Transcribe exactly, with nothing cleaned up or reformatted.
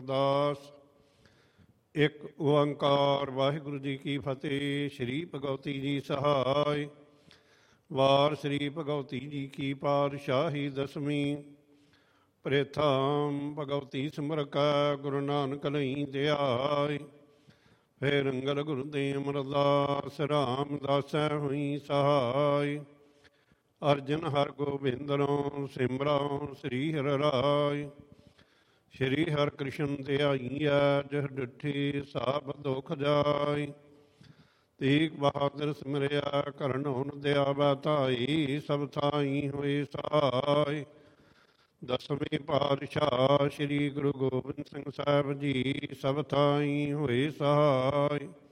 ਦਾਸ ਇੱਕ ਓੰਕਾਰ ਵਾਹਿਗੁਰੂ ਜੀ ਕੀ ਫਤਿਹ। ਸ਼੍ਰੀ ਭਗਵਤੀ ਜੀ ਸਹਾਇ। ਵਾਰ ਸ਼੍ਰੀ ਭਗਵਤੀ ਜੀ ਕੀ ਪਾਤਸ਼ਾਹੀ ਦਸਵੀਂ। ਪ੍ਰੇਥਾਮ ਭਗਵਤੀ ਸਿਮਰ ਕੈ ਗੁਰੂ ਨਾਨਕ ਲਈ ਧਿਆਇ। ਫੇਰ ਅੰਗਦ ਗੁਰਦੇਵ ਅਮਰਦਾਸ ਰਾਮਦਾਸੈ ਹੋਈ ਸਹਾਇ। ਅਰਜਨ ਹਰ ਗੋਬਿੰਦਰੋਂ ਸਿਮਰਉ ਸ੍ਰੀ ਹਰਿ ਰਾਇ। ਸ਼੍ਰੀ ਹਰਿ ਕ੍ਰਿਸ਼ਨ ਧਿਆਈਐ ਜਿਹ ਡਿਠੀ ਸਭ ਦੁਖ ਜਾਇ। ਤੇਗ ਬਹਾਦਰ ਸਿਮਰਿਆ ਕਰਨਉ ਨ ਦਿਆਵੈ ਧਾਈ। ਸਭ ਥਾਈ ਹੋਏ ਸਹਾਇ। ਦਸਵੇਂ ਪਾਤਸ਼ਾਹ ਸ਼੍ਰੀ ਗੁਰੂ ਗੋਬਿੰਦ ਸਿੰਘ ਸਾਹਿਬ ਜੀ ਸਭ ਥਾਈ ਹੋਏ ਸਹਾਇ।